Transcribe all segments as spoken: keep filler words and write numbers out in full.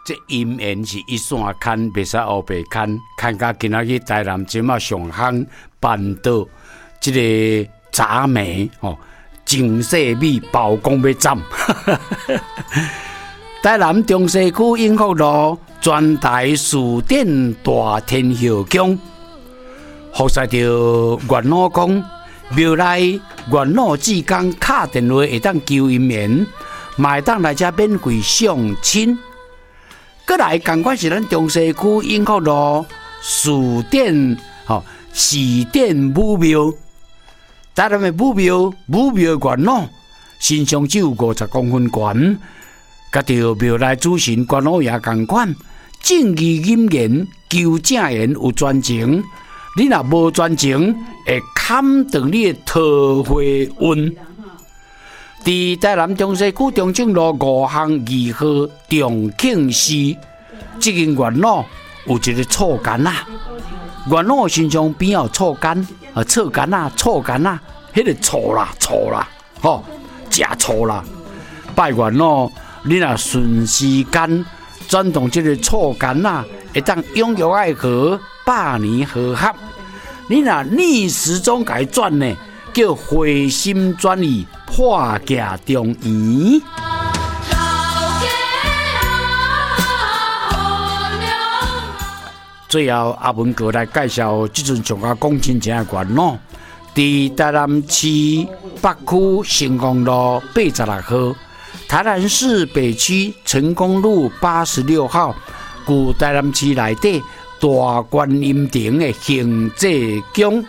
这姻缘是一线牵，袂使后白牵，牵到今仔日台南即马上行办到这个杂梅哦，景色美，曝光要斩。台南中西区永福路全台书店大天后宫，服侍着元老公庙内元老志工敲电话会当求姻缘，嘛会当来遮免费相亲。过来，同款是咱中西区永福路书店吼四店武庙，台南的武庙武庙元老身上只有五十公分悬，甲着庙内主神元老爷同款，正义凛然，求正缘有专情。你若无专情，会砍断你的桃花运。伫台南中西区中正路五巷二号重庆市，即间元老有一个错干啊，元老身上边有错干，啊错干啊错干啊，迄个错啦错啦，吼，食错啦。拜元老，你若顺时间转动即个错干啊，会当永浴爱河，百年和合。你若逆时钟改转呢，叫回心转意，破镜重圆。最后，阿文哥来介绍即阵上甲讲真正的元老，伫台南市北区成功路八十六号，台南市北区成功路八十六号，旧台南市内底大观音亭的行者宫。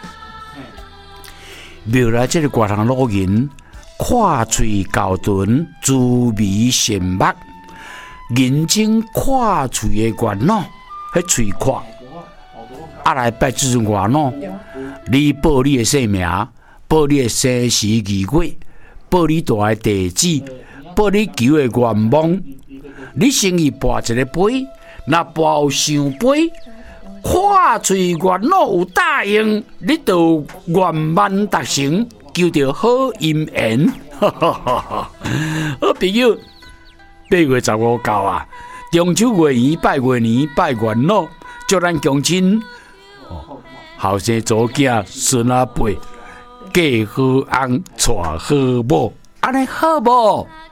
庙内这个大堂老人，看嘴高臀，滋眉善目，认真看嘴的元老，迄嘴看。啊来拜这阵元老，你报你的姓名，报你的生时日月，报你大的地址，报你求的愿望。你先去拔一个杯，若拔有上杯，看嘴元老有答应，你就愿望达成，求到好姻缘。好朋友，八月十五到啊，中秋月圆拜月年拜元老，祝咱乡亲后生祖囝孙阿辈，嫁好翁，娶好某，安尼好无？